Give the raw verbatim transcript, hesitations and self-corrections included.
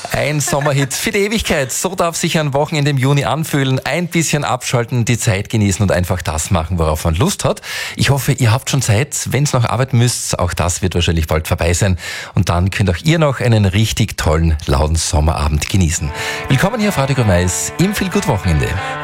Ein Sommerhit für die Ewigkeit. So darf sich ein Wochenende im Juni anfühlen. Ein bisschen abschalten, die Zeit genießen und einfach das machen, worauf man Lust hat. Ich hoffe, ihr habt schon Zeit. Wenn ihr noch arbeiten müsst, auch das wird wahrscheinlich bald vorbei sein. Und dann könnt auch ihr noch einen richtig tollen, lauten Sommerabend genießen. Willkommen hier auf Radio Gomais im Feel Good Wochenende.